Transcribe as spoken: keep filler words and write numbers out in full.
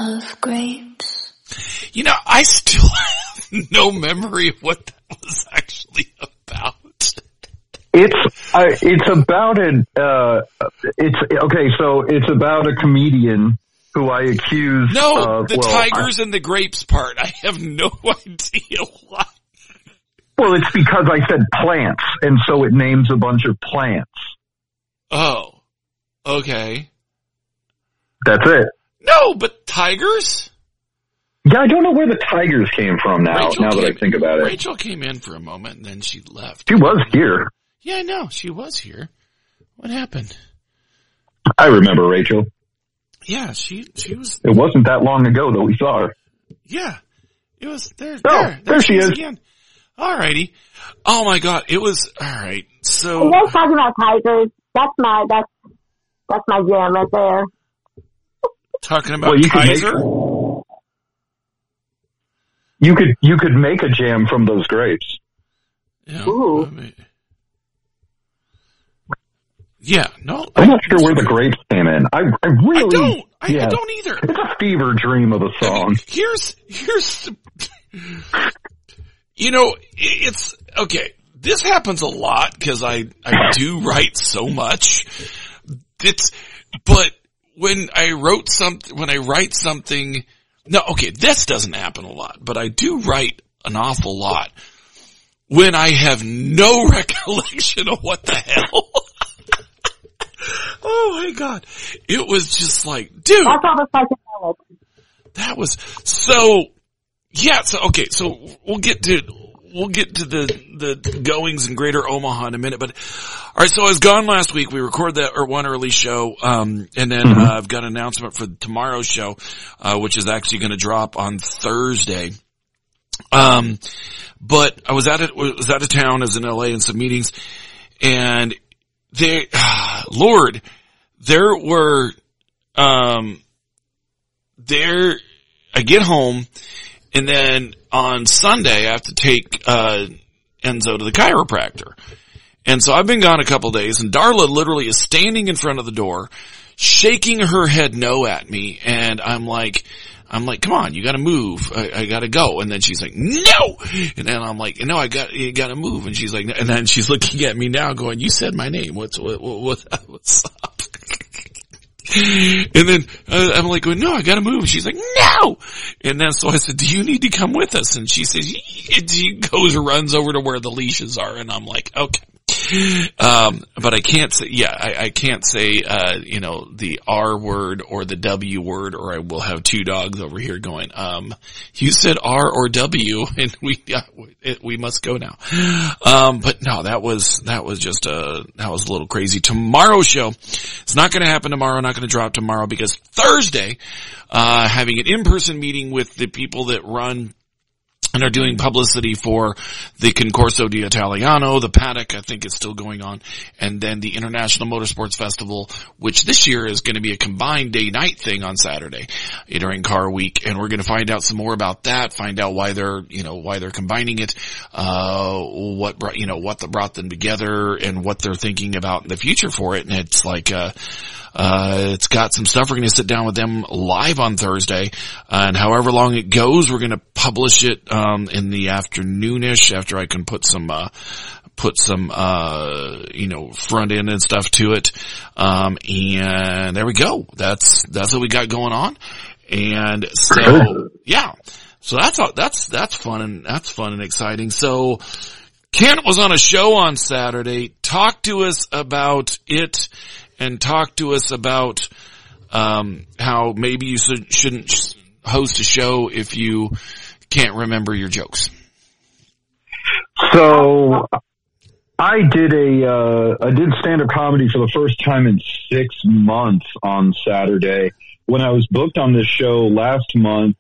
of grapes. You know, I still have no memory of what that was actually about. It's uh, it's about an uh, it's okay. So it's about a comedian who I accused. No, of, the well, tigers I, and the grapes part. I have no idea why. Well, it's because I said plants, and so it names a bunch of plants. Oh, okay. That's it. No, but tigers? Yeah, I don't know where the tigers came from now, Rachel now came, that I think about it. Rachel came in for a moment and then she left. She was here. Yeah, I know. She was here. What happened? I remember Rachel. Yeah, she she was. It wasn't that long ago that we saw her. Yeah, it was there. Oh, there, there, there she is. Again. Alrighty. Oh my God, it was alright. So you guys talking about tigers? That's my that's that's my jam right there. Talking about well, you Kaiser. Could make, you could you could make a jam from those grapes. Yeah. Ooh. I mean, yeah. No. I'm not sure where the grapes came in. I I really I don't. I, yeah, I don't either. It's a fever dream of a song. I mean, here's here's. The, you know, it's okay. This happens a lot because I I do write so much. It's but when I wrote something when I write something. No, okay, this doesn't happen a lot, but I do write an awful lot when I have no recollection of what the hell. Oh my God. It was just like, dude. That's all the psychedelic. That was so, yeah, so, okay, so we'll get to, we'll get to the, the goings in Greater Omaha in a minute, but, alright, so I was gone last week. We recorded that, or one early show, um, and then, mm-hmm. uh, I've got an announcement for tomorrow's show, uh, which is actually gonna drop on Thursday. Um, but I was out of, was out of town, I was in L A in some meetings, and they, uh, Lord, there were, um, there, I get home, and then on Sunday I have to take, uh, Enzo to the chiropractor. And so I've been gone a couple days, and Darla literally is standing in front of the door, shaking her head no at me, and I'm like, I'm like, come on, you gotta move. I, I gotta go. And then she's like, no! And then I'm like, no, I got, you gotta move. And she's like, and then she's looking at me now going, you said my name. What's, what, what, what's up? And then uh, I'm like, no, I gotta move. She's like, no! And then so I said, do you need to come with us? And she says, and she goes, runs over to where the leashes are. And I'm like, okay. Um, but I can't say, yeah, I, I can't say, uh, you know, the R word or the W word, or I will have two dogs over here going, um, you said R or W, and we, uh, we must go now. Um, but no, that was, that was just, uh, that was a little crazy. Tomorrow's show, it's not gonna happen tomorrow, not gonna drop tomorrow, because Thursday, uh, having an in-person meeting with the people that run and are doing publicity for the Concorso d'Italiano, the Paddock, I think is still going on, and then the International Motorsports Festival, which this year is going to be a combined day-night thing on Saturday during Car Week, and we're going to find out some more about that, find out why they're, you know, why they're combining it, uh, what brought, you know, what brought them together, and what they're thinking about in the future for it, and it's like, uh, Uh, it's got some stuff. We're going to sit down with them live on Thursday, uh, and however long it goes, we're going to publish it, um, in the afternoonish after I can put some, uh, put some, uh, you know, front end and stuff to it. Um, and there we go. That's, that's what we got going on. And so, yeah. So that's, that's, that's fun and, that's fun and exciting. So, Kent was on a show on Saturday. Talk to us about it. And talk to us about um how maybe you should, shouldn't host a show if you can't remember your jokes. So I did a uh I did stand-up comedy for the first time in six months on Saturday. When I was booked on this show last month,